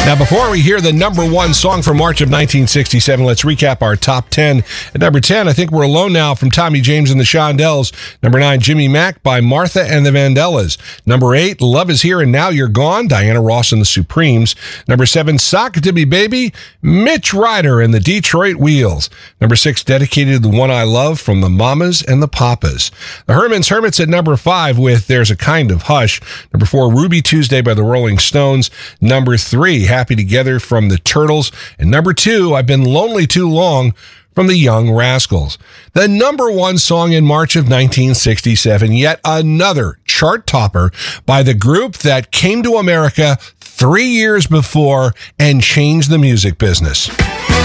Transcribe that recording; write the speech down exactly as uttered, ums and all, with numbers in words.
Now, before we hear the number one song from March of nineteen sixty-seven, let's recap our top ten. At number ten, I Think We're Alone Now from Tommy James and the Shondells. Number nine, Jimmy Mack by Martha and the Vandellas. Number eight, Love Is Here and Now You're Gone, Diana Ross and the Supremes. Number seven, Sock It To Me Baby, Mitch Ryder and the Detroit Wheels. Number six, Dedicated to the One I Love from the Mamas and the Papas. The Herman's Hermits at number five with There's a Kind of Hush. Number four, Ruby Tuesday by the Rolling Stones. Number three, Happy Together from the Turtles. And number two, I've Been Lonely Too Long from the Young Rascals. The number one song in March of nineteen sixty-seven, yet another chart topper by the group that came to America three years before and changed the music business.